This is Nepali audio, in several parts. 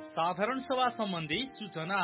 साधारण सभा सम्बन्धी सूचना।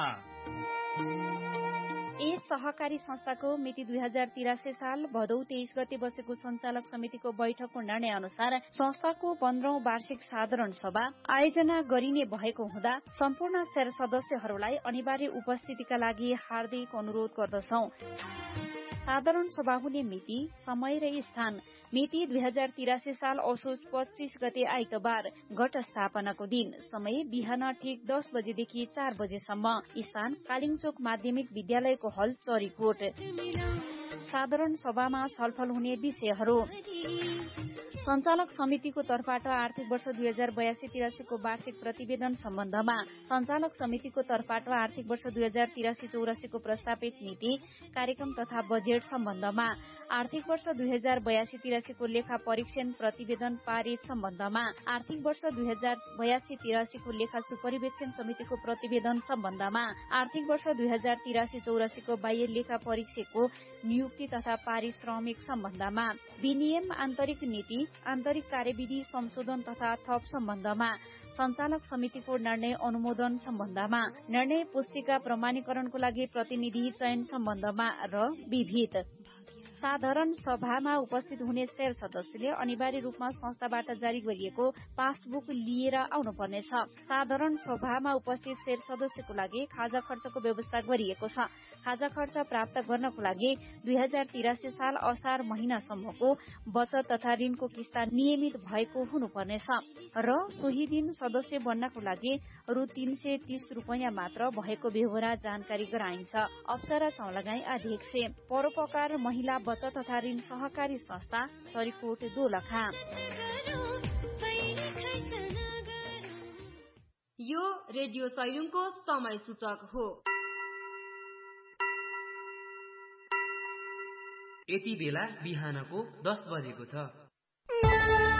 यस सहकारी संस्थाको मिति 2083 साल भदौ 23 गते बसेको सञ्चालक समितिको बैठकको निर्णय अनुसार संस्थाको 15औं वार्षिक साधारण सभा आयोजना गरिने भएको हुँदा सम्पूर्ण शेयर सदस्यहरूलाई अनिवार्य उपस्थितिका लागि हार्दिक अनुरोध गर्दछौं। साधारण सभा हुने मिति, समय र स्थान। मिति 2083 साल असोज 25 गते आइतबार, घट स्थापनाको दिन। समय बिहान ठिक 10 बजेदेखि 4 बजेसम्म। स्थान कालिङचोक माध्यमिक विद्यालयको हल, चरीकोट। साधारण सभामा छलफल हुने विषयहरू: सञ्चालक समितिको तर्फबाट आर्थिक वर्ष 2082-83 को वार्षिक प्रतिवेदन सम्बन्धमा, सञ्चालक समितिको तर्फबाट आर्थिक वर्ष 2083-84 को प्रस्तावित नीति, कार्यक्रम तथा बजेट सम्बन्धमा, आर्थिक वर्ष 2082-83 को लेखा परीक्षण प्रतिवेदन पारित सम्बन्धमा, आर्थिक वर्ष 2082-83 को लेखा सुपरिवेक्षण समितिको प्रतिवेदन सम्बन्धमा, आर्थिक वर्ष 2083-84 को बाह्य लेखा परीक्षकको नियुक्ति तथा पारिश्रमिक सम्बन्धमा, विनियम आन्तरिक नीति, आन्तरिक कार्यविधि संशोधन तथा थप सम्बन्धमा, सञ्चालक समितिको निर्णय अनुमोदन सम्बन्धमा, निर्णय पुस्तिका प्रमाणीकरणको लागि प्रतिनिधि चयन सम्बन्धमा र विविध। साधारण सभामा उपस्थित हुने शेयर सदस्यले अनिवार्य रूपमा संस्थाबाट जारी गरिएको पासबुक लिएर आउनुपर्नेछ। साधारण सभामा उपस्थित शेयर सदस्यको लागि खाजा खर्चको व्यवस्था गरिएको छ। खाजा खर्च प्राप्त गर्नको लागि 2083 साल असार महिनासम्मको बचत तथा ऋणको किस्ता नियमित भएको हुनुपर्नेछ र सोही दिन सदस्य बन्नको लागि रु 330 रुपैयाँ मात्र भएको बेहोरा जानकारी गराइन्छ। अप्सरा चौलागाई अध्यक्ष, परोपकार महिला बचत तथा ऋण सहकारी संस्था, चरीकोट, दोलखा। यो रेडियो सैलुङको समय सूचक हो। यति बेला बिहानको 10 बजेको छ।